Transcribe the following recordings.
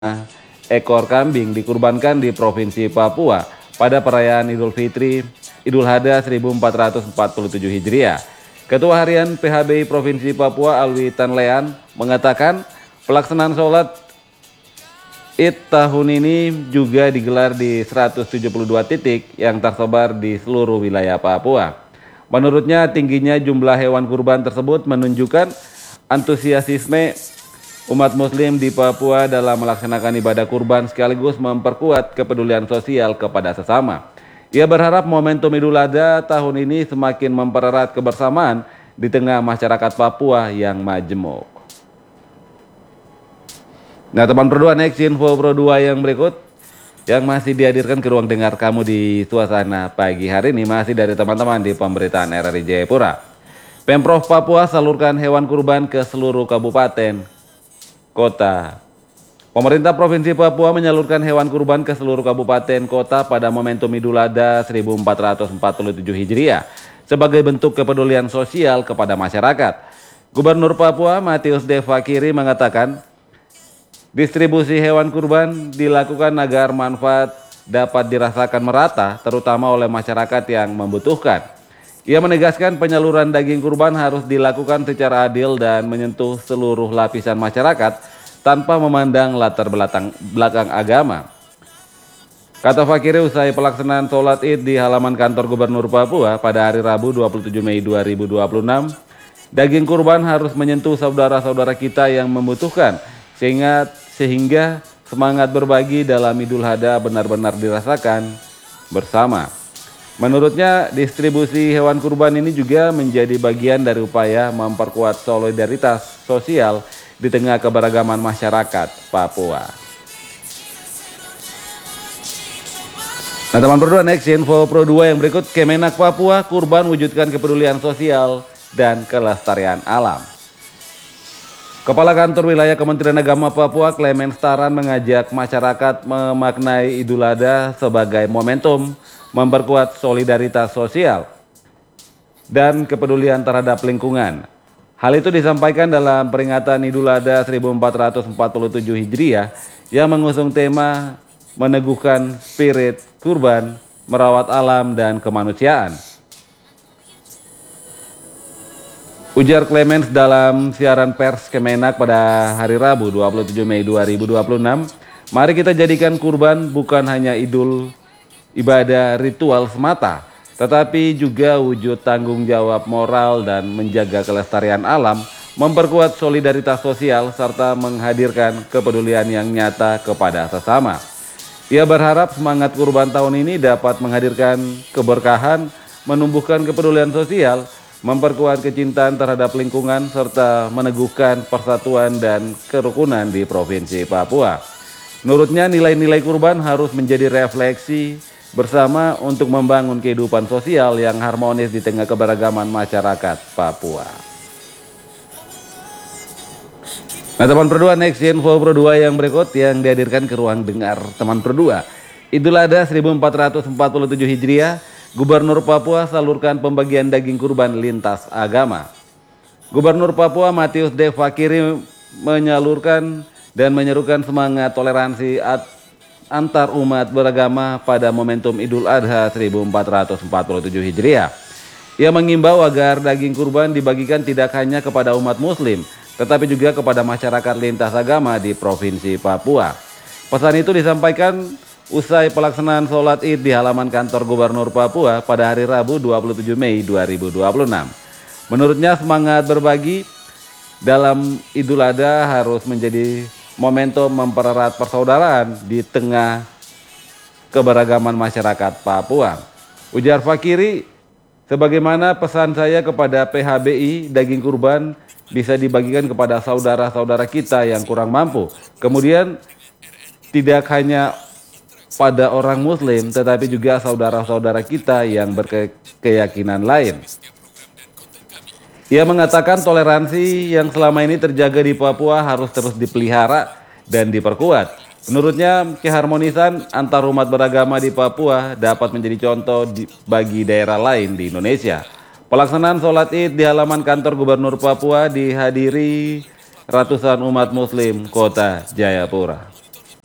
ekor kambing dikurbankan di Provinsi Papua pada perayaan Idul Fitri Idul Adha 1447 Hijriah. Ketua Harian PHBI Provinsi Papua Alwi Tanlean mengatakan pelaksanaan sholat Id tahun ini juga digelar di 172 titik yang tersebar di seluruh wilayah Papua. Menurutnya tingginya jumlah hewan kurban tersebut menunjukkan antusiasme umat muslim di Papua dalam melaksanakan ibadah kurban sekaligus memperkuat kepedulian sosial kepada sesama. Ia berharap momentum Idul Adha tahun ini semakin mempererat kebersamaan di tengah masyarakat Papua yang majemuk. Nah teman Pro 2, next info Pro 2 yang berikut yang masih dihadirkan ke ruang dengar kamu di suasana pagi hari ini masih dari teman-teman di pemberitaan RRI Jayapura. Pemprov Papua salurkan hewan kurban ke seluruh kabupaten kota. Pemerintah Provinsi Papua menyalurkan hewan kurban ke seluruh kabupaten kota pada momentum Idul Adha 1447 Hijriah sebagai bentuk kepedulian sosial kepada masyarakat. Gubernur Papua Matius D. Fakiri mengatakan, distribusi hewan kurban dilakukan agar manfaat dapat dirasakan merata terutama oleh masyarakat yang membutuhkan. Ia menegaskan penyaluran daging kurban harus dilakukan secara adil dan menyentuh seluruh lapisan masyarakat tanpa memandang latar belakang agama. Kata Fakiri usai pelaksanaan sholat Id di halaman kantor Gubernur Papua pada hari Rabu 27 Mei 2026, daging kurban harus menyentuh saudara-saudara kita yang membutuhkan sehingga semangat berbagi dalam Idul Adha benar-benar dirasakan bersama. Menurutnya, distribusi hewan kurban ini juga menjadi bagian dari upaya memperkuat solidaritas sosial di tengah keberagaman masyarakat Papua. Nah teman Pro 2, next info Pro 2 yang berikut, Kemenak Papua kurban wujudkan kepedulian sosial dan kelestarian alam. Kepala Kantor Wilayah Kementerian Agama Papua Clement Staran mengajak masyarakat memaknai Idul Adha sebagai momentum memperkuat solidaritas sosial dan kepedulian terhadap lingkungan. Hal itu disampaikan dalam peringatan Idul Adha 1447 Hijriah yang mengusung tema meneguhkan spirit kurban, merawat alam dan kemanusiaan. Ujar Clemens dalam siaran pers Kemenak pada hari Rabu 27 Mei 2026, mari kita jadikan kurban bukan hanya ibadah ritual semata, tetapi juga wujud tanggung jawab moral dan menjaga kelestarian alam, memperkuat solidaritas sosial, serta menghadirkan kepedulian yang nyata kepada sesama. Ia berharap semangat kurban tahun ini dapat menghadirkan keberkahan, menumbuhkan kepedulian sosial, memperkuat kecintaan terhadap lingkungan, serta meneguhkan persatuan dan kerukunan di Provinsi Papua. Menurutnya nilai-nilai kurban harus menjadi refleksi bersama untuk membangun kehidupan sosial yang harmonis di tengah keberagaman masyarakat Papua. Nah teman Pro 2, next info Pro 2 yang berikut yang dihadirkan ke ruang dengar teman Pro 2. Idul Adha 1447 Hijriah, Gubernur Papua salurkan pembagian daging kurban lintas agama. Gubernur Papua Matius D. Fakiri menyalurkan dan menyerukan semangat toleransi antar umat beragama pada momentum Idul Adha 1447 Hijriah. Ia mengimbau agar daging kurban dibagikan tidak hanya kepada umat muslim, tetapi juga kepada masyarakat lintas agama di Provinsi Papua. Pesan itu disampaikan usai pelaksanaan sholat Id di halaman kantor Gubernur Papua pada hari Rabu 27 Mei 2026. Menurutnya semangat berbagi dalam Idul Adha harus menjadi momentum mempererat persaudaraan di tengah keberagaman masyarakat Papua. Ujar Fakiri, sebagaimana pesan saya kepada PHBI, daging kurban bisa dibagikan kepada saudara-saudara kita yang kurang mampu. Kemudian tidak hanya pada orang muslim, tetapi juga saudara-saudara kita yang berkeyakinan lain. Ia mengatakan toleransi yang selama ini terjaga di Papua harus terus dipelihara dan diperkuat. Menurutnya, keharmonisan antar umat beragama di Papua dapat menjadi contoh bagi daerah lain di Indonesia. Pelaksanaan sholat Id di halaman kantor Gubernur Papua dihadiri ratusan umat muslim kota Jayapura.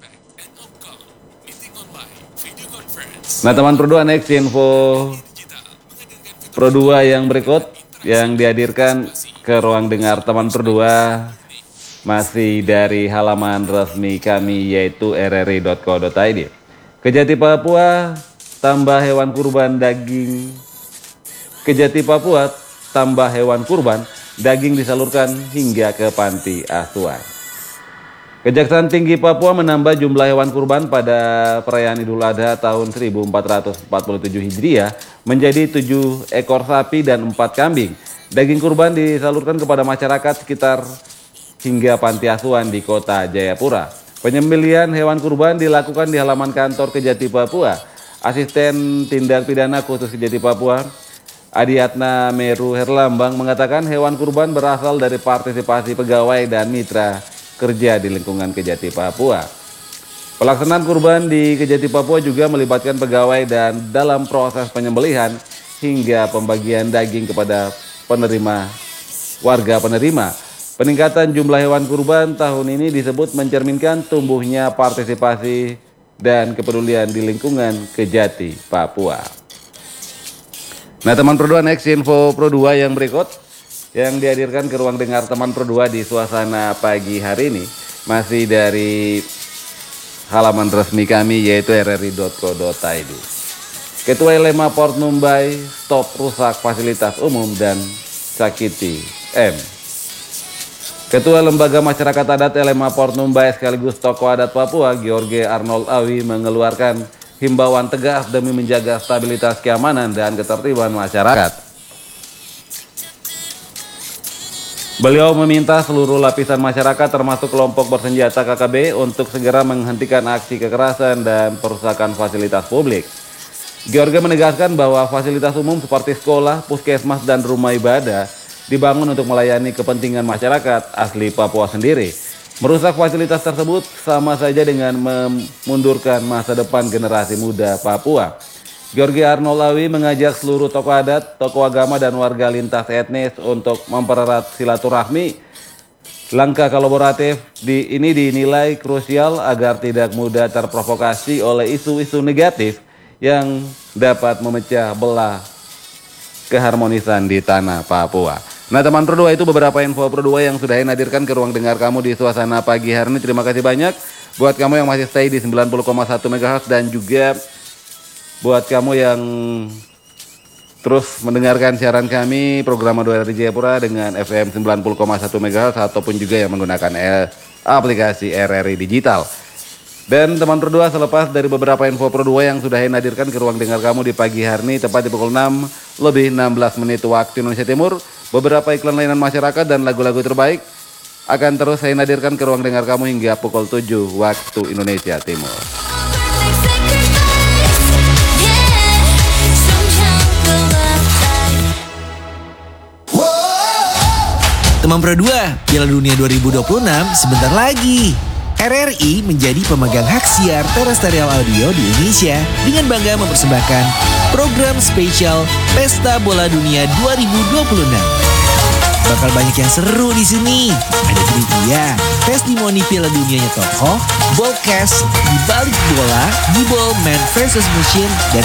Nah teman Pro 2, next info Pro 2 yang berikut yang dihadirkan ke ruang dengar teman Pro 2 masih dari halaman resmi kami yaitu rri.co.id. Kejati Papua tambah hewan kurban daging. Kejati Papua tambah hewan kurban daging disalurkan hingga ke panti asuhan. Kejaksaan Tinggi Papua menambah jumlah hewan kurban pada perayaan Idul Adha tahun 1447 Hijriah menjadi 7 ekor sapi dan 4 kambing. Daging kurban disalurkan kepada masyarakat sekitar hingga panti asuhan di kota Jayapura. Penyembelihan hewan kurban dilakukan di halaman kantor Kejati Papua. Asisten Tindak Pidana Khusus Kejati Papua, Adiatna Meru Herlambang mengatakan hewan kurban berasal dari partisipasi pegawai dan mitra kerja di lingkungan Kejati Papua. Pelaksanaan kurban di Kejati Papua juga melibatkan pegawai dan dalam proses penyembelihan hingga pembagian daging kepada warga penerima. Peningkatan jumlah hewan kurban tahun ini disebut mencerminkan tumbuhnya partisipasi dan kepedulian di lingkungan Kejati Papua. Nah teman Pro 2, next info Pro 2 yang berikut yang dihadirkan ke ruang dengar teman Pro 2 di suasana pagi hari ini masih dari halaman resmi kami yaitu rri.co.id. Ketua LMA Port Numbai stop rusak fasilitas umum dan sakiti M. Ketua Lembaga Masyarakat Adat LMA Port Numbai sekaligus tokoh adat Papua George Arnold Awi mengeluarkan himbauan tegas demi menjaga stabilitas keamanan dan ketertiban masyarakat. Beliau meminta seluruh lapisan masyarakat termasuk kelompok bersenjata KKB untuk segera menghentikan aksi kekerasan dan perusakan fasilitas publik. George menegaskan bahwa fasilitas umum seperti sekolah, puskesmas, dan rumah ibadah dibangun untuk melayani kepentingan masyarakat asli Papua sendiri. Merusak fasilitas tersebut sama saja dengan memundurkan masa depan generasi muda Papua. George Arnold Awi mengajak seluruh tokoh adat, tokoh agama, dan warga lintas etnis untuk mempererat silaturahmi. Langkah kolaboratif ini dinilai krusial agar tidak mudah terprovokasi oleh isu-isu negatif yang dapat memecah belah keharmonisan di tanah Papua. Nah teman Pro 2, itu beberapa info Pro 2 yang sudah hadirkan ke ruang dengar kamu di suasana pagi hari ini. Terima kasih banyak buat kamu yang masih stay di 90,1 MHz dan juga buat kamu yang terus mendengarkan siaran kami program 2 RRI Jayapura dengan FM 90,1 MHz ataupun juga yang menggunakan aplikasi RRI Digital. Dan teman Pro 2, selepas dari beberapa info Pro 2 yang sudah hadirkan ke ruang dengar kamu di pagi hari ini tepat di pukul 6:16 waktu Indonesia Timur, beberapa iklan layanan masyarakat dan lagu-lagu terbaik akan terus saya hadirkan ke ruang dengar kamu hingga pukul 7 waktu Indonesia Timur. Teman Pro 2, Piala Dunia 2026 sebentar lagi. RRI menjadi pemegang hak siar terestrial audio di Indonesia dengan bangga mempersembahkan program spesial Pesta Bola Dunia 2026. Bakal banyak yang seru di sini. Ada trivia, testimoni Piala Dunianya tokoh, ballcast, di balik bola, di ball man versus machine, dan